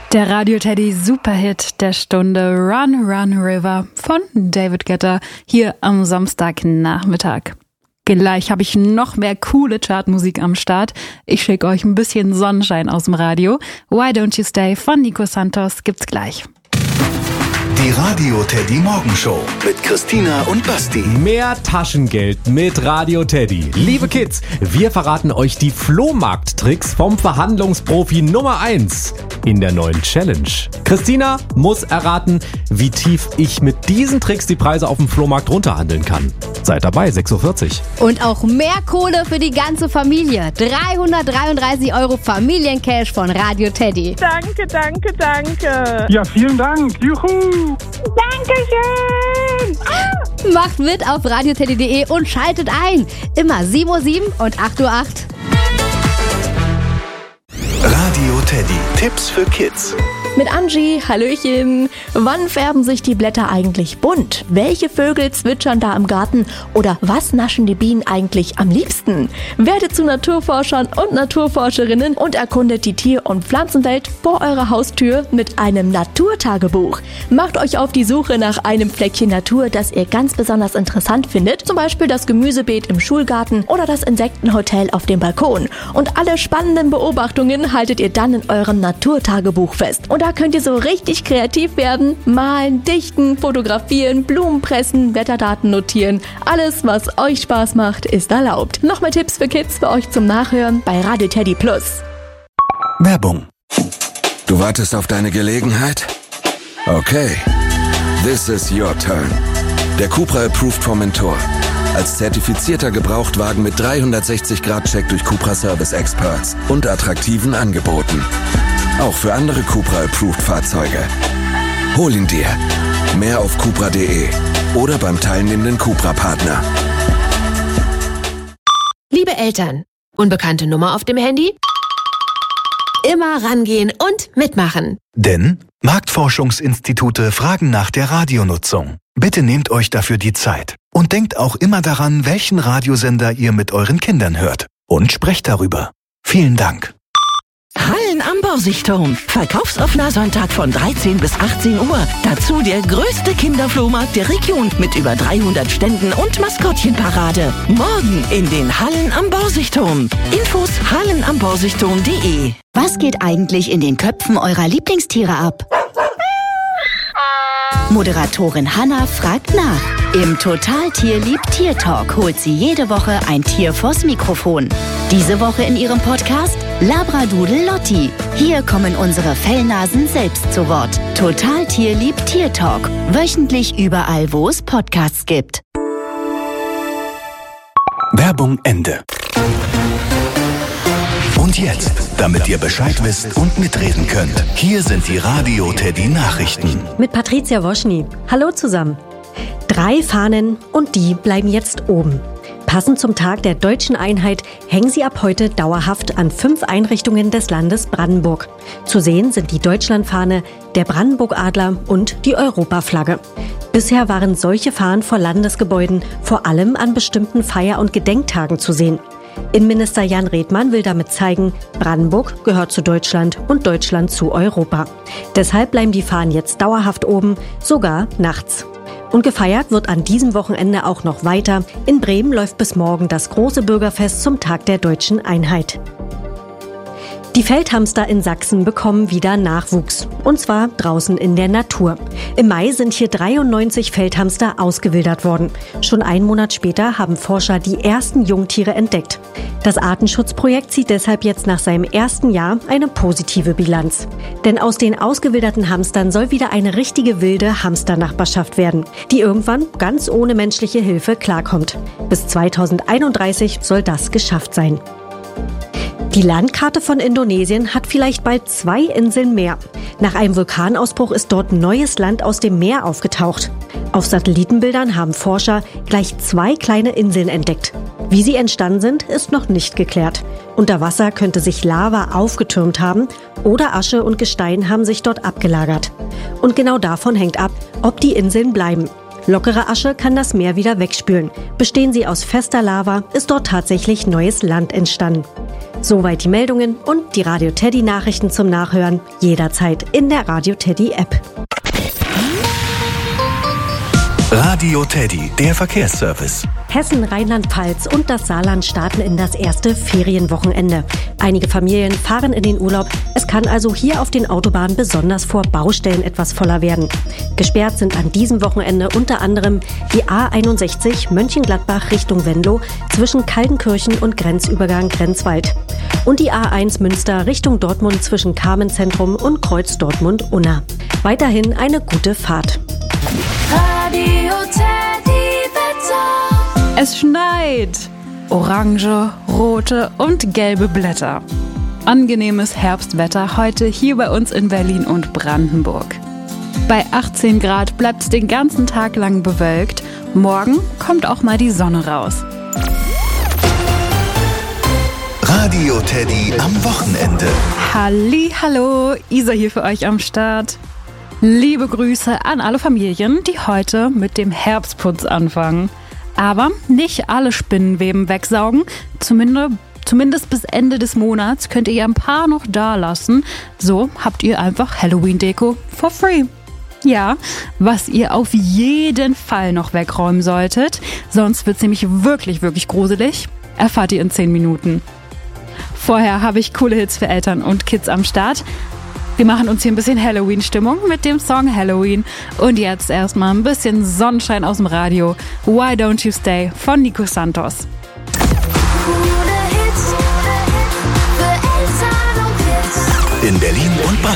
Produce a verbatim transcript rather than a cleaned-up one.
Der Radio Teddy Superhit der Stunde Run Run River von David Guetta hier am Samstagnachmittag. Gleich habe ich noch mehr coole Chartmusik am Start. Ich schicke euch ein bisschen Sonnenschein aus dem Radio. Why Don't You Stay von Nico Santos gibt's gleich. Die Radio Teddy Morgenshow mit Christina und Basti. Mehr Taschengeld mit Radio Teddy. Liebe Kids, wir verraten euch die Flohmarkt-Tricks vom Verhandlungsprofi Nummer eins in der neuen Challenge. Christina muss erraten, wie tief ich mit diesen Tricks die Preise auf dem Flohmarkt runterhandeln kann. Seid dabei, sechs Uhr vierzig. Und auch mehr Kohle für die ganze Familie. dreihundertdreiunddreißig Euro Familiencash von Radio Teddy. Danke, danke, danke. Ja, vielen Dank. Juhu. Dankeschön. Ah. Macht mit auf radioteddy punkt de und schaltet ein. Immer sieben Uhr sieben und acht Uhr acht. Radio Teddy. Tipps für Kids. Mit Angie, Hallöchen. Wann färben sich die Blätter eigentlich bunt? Welche Vögel zwitschern da im Garten? Oder was naschen die Bienen eigentlich am liebsten? Werdet zu Naturforschern und Naturforscherinnen und erkundet die Tier- und Pflanzenwelt vor eurer Haustür mit einem Naturtagebuch. Macht euch auf die Suche nach einem Fleckchen Natur, das ihr ganz besonders interessant findet. Zum Beispiel das Gemüsebeet im Schulgarten oder das Insektenhotel auf dem Balkon. Und alle spannenden Beobachtungen haltet ihr dann in eurem Naturtagebuch fest. Und da könnt ihr so richtig kreativ werden. Malen, dichten, fotografieren, Blumen pressen, Wetterdaten notieren. Alles, was euch Spaß macht, ist erlaubt. Noch mehr Tipps für Kids für euch zum Nachhören bei Radio Teddy Plus. Werbung. Du wartest auf deine Gelegenheit? Okay. This is your turn. Der Cupra Approved vom Mentor. Als zertifizierter Gebrauchtwagen mit dreihundertsechzig Grad Check durch Cupra Service Experts und attraktiven Angeboten. Auch für andere Cupra Approved Fahrzeuge. Hol ihn dir. Mehr auf cupra punkt de oder beim teilnehmenden Cupra-Partner. Liebe Eltern, unbekannte Nummer auf dem Handy? Immer rangehen und mitmachen. Denn Marktforschungsinstitute fragen nach der Radionutzung. Bitte nehmt euch dafür die Zeit. Und denkt auch immer daran, welchen Radiosender ihr mit euren Kindern hört. Und sprecht darüber. Vielen Dank. Hallen am Borsigturm. Verkaufsoffener Sonntag von dreizehn bis achtzehn Uhr. Dazu der größte Kinderflohmarkt der Region mit über dreihundert Ständen und Maskottchenparade. Morgen in den Hallen am Borsigturm. Infos hallen am borsigturm punkt de. Was geht eigentlich in den Köpfen eurer Lieblingstiere ab? Moderatorin Hanna fragt nach. Im Total Tierlieb Tier Talk holt sie jede Woche ein Tier vors Mikrofon. Diese Woche in ihrem Podcast Labradoodle Lotti. Hier kommen unsere Fellnasen selbst zu Wort. Total Tierlieb Tier Talk. Wöchentlich überall, wo es Podcasts gibt. Werbung Ende. Und jetzt, damit ihr Bescheid wisst und mitreden könnt, hier sind die Radio Teddy Nachrichten. Mit Patricia Woschny. Hallo zusammen. Drei Fahnen und die bleiben jetzt oben. Passend zum Tag der Deutschen Einheit hängen sie ab heute dauerhaft an fünf Einrichtungen des Landes Brandenburg. Zu sehen sind die Deutschlandfahne, der Brandenburg-Adler und die Europaflagge. Bisher waren solche Fahnen vor Landesgebäuden vor allem an bestimmten Feier- und Gedenktagen zu sehen. Innenminister Jan Redmann will damit zeigen, Brandenburg gehört zu Deutschland und Deutschland zu Europa. Deshalb bleiben die Fahnen jetzt dauerhaft oben, sogar nachts. Und gefeiert wird an diesem Wochenende auch noch weiter. In Bremen läuft bis morgen das große Bürgerfest zum Tag der Deutschen Einheit. Die Feldhamster in Sachsen bekommen wieder Nachwuchs. Und zwar draußen in der Natur. Im Mai sind hier dreiundneunzig Feldhamster ausgewildert worden. Schon einen Monat später haben Forscher die ersten Jungtiere entdeckt. Das Artenschutzprojekt zieht deshalb jetzt nach seinem ersten Jahr eine positive Bilanz. Denn aus den ausgewilderten Hamstern soll wieder eine richtige wilde Hamsternachbarschaft werden, die irgendwann ganz ohne menschliche Hilfe klarkommt. Bis zweitausendeinunddreißig soll das geschafft sein. Die Landkarte von Indonesien hat vielleicht bald zwei Inseln mehr. Nach einem Vulkanausbruch ist dort neues Land aus dem Meer aufgetaucht. Auf Satellitenbildern haben Forscher gleich zwei kleine Inseln entdeckt. Wie sie entstanden sind, ist noch nicht geklärt. Unter Wasser könnte sich Lava aufgetürmt haben oder Asche und Gestein haben sich dort abgelagert. Und genau davon hängt ab, ob die Inseln bleiben. Lockere Asche kann das Meer wieder wegspülen. Bestehen sie aus fester Lava, ist dort tatsächlich neues Land entstanden. Soweit die Meldungen und die Radio Teddy Nachrichten zum Nachhören jederzeit in der Radio Teddy App. Radio Teddy, der Verkehrsservice. Hessen, Rheinland-Pfalz und das Saarland starten in das erste Ferienwochenende. Einige Familien fahren in den Urlaub. Es kann also hier auf den Autobahnen besonders vor Baustellen etwas voller werden. Gesperrt sind an diesem Wochenende unter anderem die A einundsechzig Mönchengladbach Richtung Venlo zwischen Kaldenkirchen und Grenzübergang Grenzwald. Und die A eins Münster Richtung Dortmund zwischen Carmenzentrum und Kreuz Dortmund-Unna. Weiterhin eine gute Fahrt. Radio Teddy Wetter. Es schneit. Orange, rote und gelbe Blätter. Angenehmes Herbstwetter heute hier bei uns in Berlin und Brandenburg. Bei achtzehn Grad bleibt es den ganzen Tag lang bewölkt. Morgen kommt auch mal die Sonne raus. Radio Teddy am Wochenende. Halli, hallo, Isa hier für euch am Start. Liebe Grüße an alle Familien, die heute mit dem Herbstputz anfangen. Aber nicht alle Spinnenweben wegsaugen. Zumindest, zumindest bis Ende des Monats könnt ihr ein paar noch da lassen. So habt ihr einfach Halloween-Deko for free. Ja, was ihr auf jeden Fall noch wegräumen solltet, sonst wird's nämlich wirklich, wirklich gruselig, erfahrt ihr in zehn Minuten. Vorher habe ich coole Hits für Eltern und Kids am Start. Wir machen uns hier ein bisschen Halloween-Stimmung mit dem Song Halloween. Und jetzt erstmal ein bisschen Sonnenschein aus dem Radio. Why Don't You Stay von Nico Santos. In Berlin